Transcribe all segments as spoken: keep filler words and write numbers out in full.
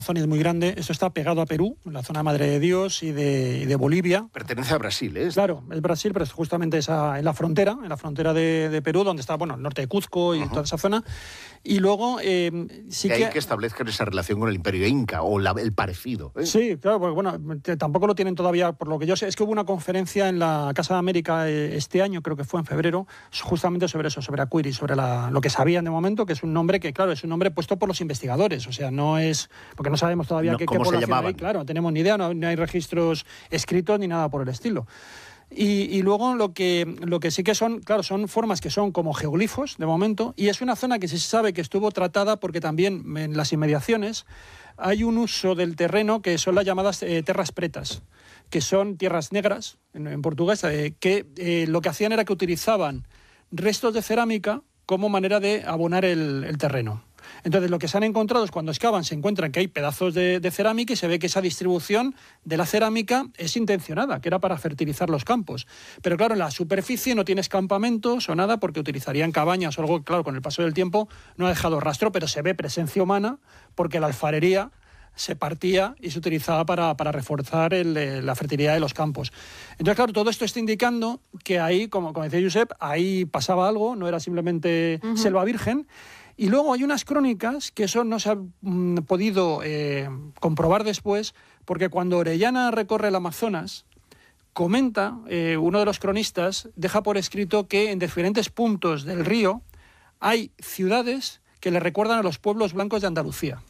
zona es muy grande. Esto está pegado a Perú, en la zona Madre de Dios y de, y de Bolivia. Pertenece a Brasil, ¿eh? Claro, es Brasil, pero es justamente esa, en la frontera, en la frontera de, de Perú, donde está, bueno, el norte de Cuzco y uh-huh. toda esa zona. Y luego eh, sí de que... ahí que establezcan esa relación con el Imperio Inca, o la, el parecido, ¿eh? Sí, claro, porque bueno, tampoco lo tienen todavía, por lo que yo sé. Es que hubo una conferencia en la Casa de América eh, este año, creo que fue en febrero, justamente sobre eso, sobre Acuiri, sobre la, lo que sabían de momento, que es un nombre que, claro, es un nombre puesto por los investigadores. O sea, no es... Porque no sabemos todavía no, qué, qué población hay. Claro, no tenemos ni idea, no, no hay registros escritos ni nada por el estilo. Y, y luego lo que, lo que sí que son, claro, son formas que son como geoglifos de momento, y es una zona que se sabe que estuvo tratada porque también en las inmediaciones hay un uso del terreno que son las llamadas eh, terras pretas, que son tierras negras, en, en portugués, eh, que eh, lo que hacían era que utilizaban restos de cerámica como manera de abonar el, el terreno. Entonces, lo que se han encontrado es cuando excavan, se encuentran que hay pedazos de, de cerámica y se ve que esa distribución de la cerámica es intencionada, que era para fertilizar los campos. Pero claro, en la superficie no tienes campamentos o nada porque utilizarían cabañas o algo que, claro, con el paso del tiempo no ha dejado rastro, pero se ve presencia humana porque la alfarería se partía y se utilizaba para, para reforzar el, la fertilidad de los campos. Entonces, claro, todo esto está indicando que ahí, como, como decía Josep, ahí pasaba algo, no era simplemente uh-huh. selva virgen. Y luego hay unas crónicas que eso no se ha mm, podido eh, comprobar después, porque cuando Orellana recorre el Amazonas, comenta, eh, uno de los cronistas deja por escrito que en diferentes puntos del río hay ciudades que le recuerdan a los pueblos blancos de Andalucía.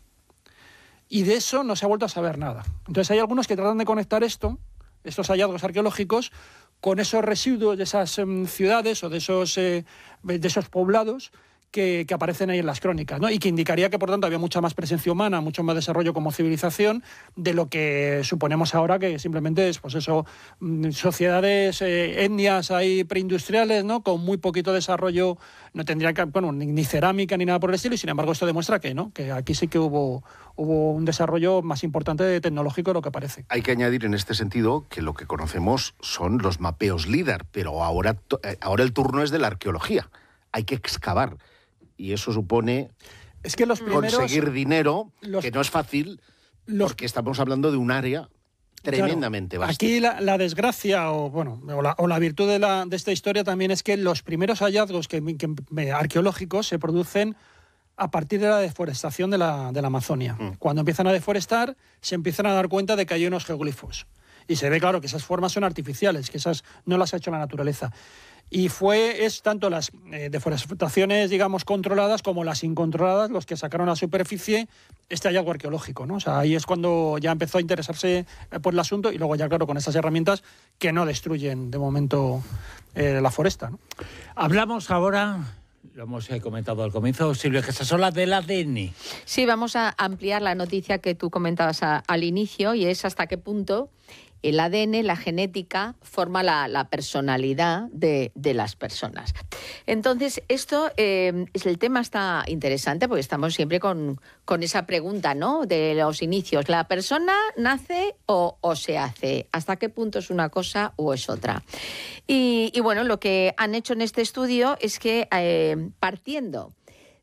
Y de eso no se ha vuelto a saber nada. Entonces hay algunos que tratan de conectar esto, estos hallazgos arqueológicos, con esos residuos de esas um, ciudades o de esos, eh, de esos poblados Que, que aparecen ahí en las crónicas, ¿no? Y que indicaría que, por tanto, había mucha más presencia humana, mucho más desarrollo como civilización de lo que suponemos ahora, que simplemente es, pues eso, sociedades, eh, etnias ahí preindustriales, ¿no? Con muy poquito desarrollo, no tendría que, bueno, ni, ni cerámica ni nada por el estilo, y sin embargo esto demuestra que no, que aquí sí que hubo, hubo un desarrollo más importante de tecnológico de lo que parece. Hay que añadir en este sentido que lo que conocemos son los mapeos LIDAR, pero ahora, ahora el turno es de la arqueología. Hay que excavar. Y eso supone es que los primeros, conseguir dinero, los, que no es fácil, los, porque estamos hablando de un área tremendamente claro, vasta. Aquí la, la desgracia o, bueno, o, la, o la virtud de, la, de esta historia también es que los primeros hallazgos que, que, arqueológicos se producen a partir de la deforestación de la, de la Amazonia. Mm. Cuando empiezan a deforestar, se empiezan a dar cuenta de que hay unos geoglifos. Y se ve, claro, que esas formas son artificiales, que esas no las ha hecho la naturaleza. Y fue, es tanto las eh, deforestaciones, digamos, controladas como las incontroladas los que sacaron a la superficie este hallazgo arqueológico, ¿no? O sea, ahí es cuando ya empezó a interesarse por el asunto y luego ya, claro, con esas herramientas que no destruyen de momento eh, la foresta, ¿no? Hablamos ahora, lo hemos comentado al comienzo, Silvia Casasola, del A D N. Sí, vamos a ampliar la noticia que tú comentabas a, al inicio, y es hasta qué punto el A D N, la genética, forma la, la personalidad de, de las personas. Entonces, esto, eh, es, el tema está interesante porque estamos siempre con, con esa pregunta, ¿no?, de los inicios. ¿La persona nace o, o se hace? ¿Hasta qué punto es una cosa o es otra? Y, y bueno, lo que han hecho en este estudio es que, eh, partiendo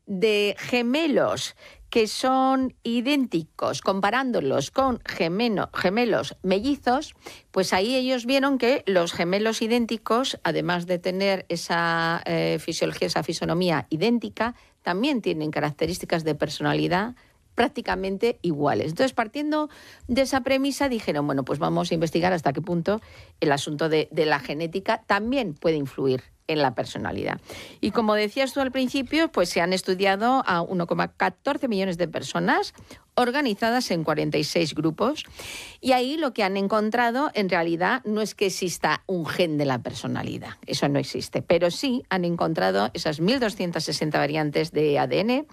de gemelos que son idénticos, comparándolos con gemeno, gemelos mellizos, pues ahí ellos vieron que los gemelos idénticos, además de tener esa eh, fisiología, esa fisonomía idéntica, también tienen características de personalidad prácticamente iguales. Entonces, partiendo de esa premisa, dijeron, bueno, pues vamos a investigar hasta qué punto el asunto de, de la genética también puede influir en la personalidad. Y como decías tú al principio, pues se han estudiado a uno coma catorce millones de personas organizadas en cuarenta y seis grupos, y ahí lo que han encontrado en realidad no es que exista un gen de la personalidad, eso no existe, pero sí han encontrado esas mil doscientas sesenta variantes de A D N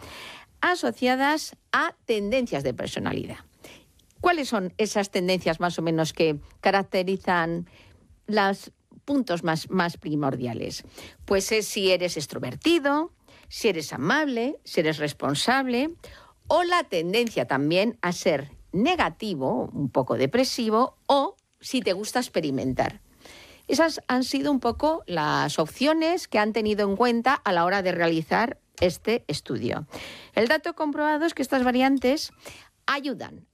asociadas a tendencias de personalidad. ¿Cuáles son esas tendencias más o menos que caracterizan los puntos más, más primordiales? Pues es si eres extrovertido, si eres amable, si eres responsable, o la tendencia también a ser negativo, un poco depresivo, o si te gusta experimentar. Esas han sido un poco las opciones que han tenido en cuenta a la hora de realizar este estudio. El dato comprobado es que estas variantes ayudan